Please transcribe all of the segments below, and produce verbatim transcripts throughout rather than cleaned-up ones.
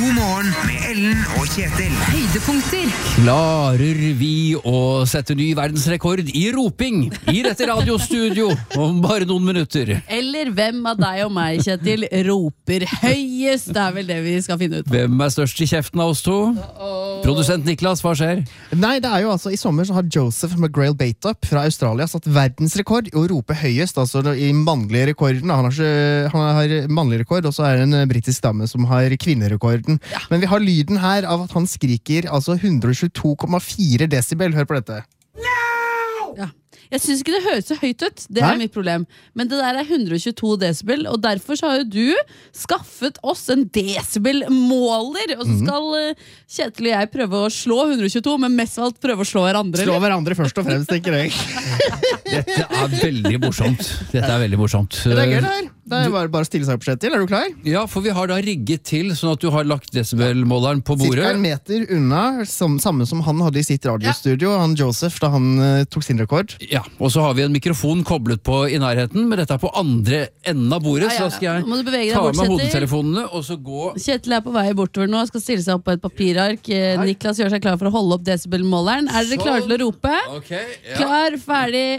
God morgen med Ellen og Kjetil. Høydepunkter. Klarer vi å sette ny verdensrekord i roping i dette radiostudio om bare noen minutter? Eller hvem av deg og meg, Kjetil, roper høyest? Det er vel det vi skal finne ut. Hvem er størst i kjeften av oss to? Produsent Niklas, hva skjer? Nei, det er jo altså I sommer så har Joseph McGrail Bateup fra Australia satt verdensrekord i å rope høyest, altså i mannlige rekorden. Han har, ikke, han har mannlig rekord, og så er det en britisk dame som har kvinnerekorden. Ja. Men vi har lyden her av at han skriker altså hundre og tjueto komma fire desibel. Hør på dette. Ja. Jeg synes ikke det høres så høyt ut. Det Nei? er mitt problem. Men det der er hundre og tjueto desibel, og derfor så har jo du skaffet oss en desibel-måler. Og så skal uh, Kjetil og jeg prøve å slå hundre og tjueto, men mest av alt prøve å slå hverandre. Slå hverandre først og fremst, tenker jeg. Dette er veldig morsomt. Dette er veldig morsomt. Det er gøy det her. Det er bare, bare å stille seg opp, Kjetil. Er du klar? Ja, for vi har da rigget til sånn at du har lagt desibelmåleren på bordet. Cirka en meter unna, som, samme som han hadde i sitt radiostudio, han Joseph, da han uh, tok sin rekord. Ja, og så har vi en mikrofon koblet på i nærheten, men dette er på andre enden av bordet, Ja, ja, ja. så skal Nå må du bevege jeg deg ta bort, med Kjetil. hodetelefonene, og så gå... Kjetil er på vei bortover nå, skal stille seg opp på et papirark. Eh, Niklas gjør seg klar for å holde opp desibelmåleren. Er dere klare til å rope? Ok, ja. Klar, ferdig.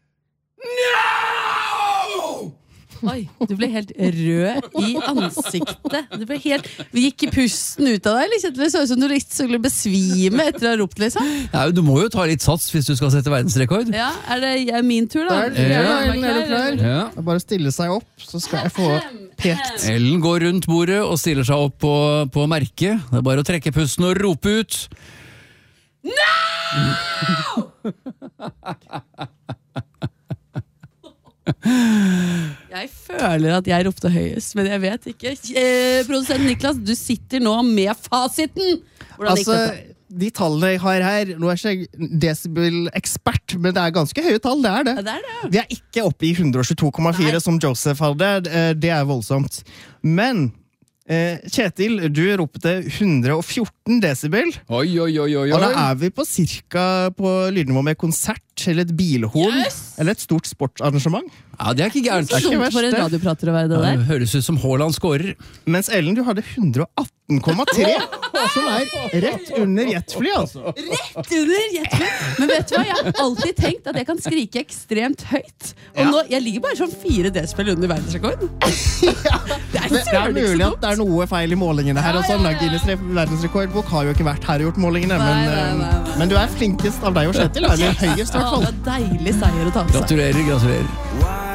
No! Oi, du ble helt rød i ansiktet. Du ble helt, gikk pusten ut av deg, eller Kjetil? Det så ut som du skulle besvime etter å ha ropt, liksom. Ja, du må jo ta litt sats hvis du skal sette verdensrekord. Ja, er det er min tur da? Der, Er ja, du Ellen, er du klar? klar? Ja. Det er bare å stille seg opp, så skal jeg få pekt. Ellen går rundt bordet og stiller seg opp på, på merket. Det er bare å trekke pusten og rope ut. Jeg føler at jeg ropte høyest, men jeg vet ikke. Eh, produsent Niklas, du sitter nå med fasiten. Hvordan gikk Altså, dette? de tallene jeg har her, nå er ikke jeg desibel-ekspert, men det er ganske høye tall, det er det. Ja, det er det. Vi er ikke oppe i hundre og tjueto komma fire Nei. som Joseph hadde, Eh, det er voldsomt. Men eh, Kjetil, du ropte hundre og fjorten desibel, Oi, oi, oi, oi, og da oi. er vi på cirka på lydnivå med konsert, eller et bilhorn, Yes! eller et stort sportsarrangement. Ja, det er ikke gærent. Så ikke dumt verst, for en det. radioprater å være det Ja, der. det høres ut som Haaland skårer. Mens Ellen, du hadde hundre og atten komma tre, som er rett under jetfly, altså. Rett under jetfly. Men vet du hva, jeg har alltid tenkt at jeg kan skrike ekstremt høyt. Og Ja. nå, jeg ligger bare sånn fire desibel under verdensrekord. Det er Det, det er søren ikke mulig så at det er noe feil i målingene her. Ja, Også. ja, ja. Guinness verdensrekordbok har jo ikke vært her og gjort målingene, Nei, men, nei, eh, nei, nei. men du er flinkest av deg og Kjetil, eller høyest i hvert Å, fall. det er deilig seier å ta med seg. Gratulerer, gratulerer.